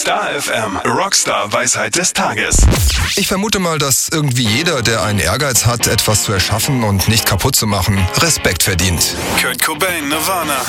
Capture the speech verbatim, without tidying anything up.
Star F M Rockstar Weisheit des Tages. Ich vermute mal, dass irgendwie jeder, der einen Ehrgeiz hat, etwas zu erschaffen und nicht kaputt zu machen, Respekt verdient. Kurt Cobain, Nirvana.